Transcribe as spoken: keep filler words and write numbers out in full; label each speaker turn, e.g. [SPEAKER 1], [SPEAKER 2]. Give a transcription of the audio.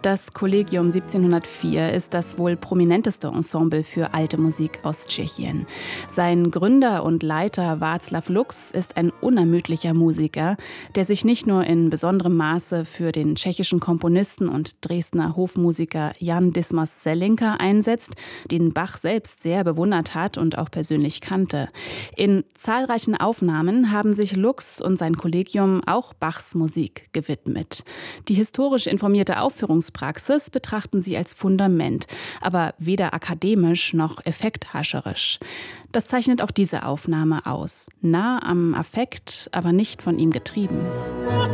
[SPEAKER 1] Das Collegium siebzehnhundertvier ist das wohl prominenteste Ensemble für alte Musik aus Tschechien. Sein Gründer und Leiter Václav Lux ist ein unermüdlicher Musiker, der sich nicht nur in besonderem Maße für den tschechischen Komponisten und Dresdner Hofmusiker Jan Dismas Zelinka einsetzt, den Bach selbst sehr bewundert hat und auch persönlich kannte. In zahlreichen Aufnahmen haben sich Lux und sein Kollegium auch Bachs Musik gewidmet. Die historisch informierte Aufführungspraxis betrachten sie als Fundament, aber weder akademisch noch effekthascherisch. Das zeichnet auch diese Aufnahme aus. Nah am Affekt, aber nicht von ihm getrieben.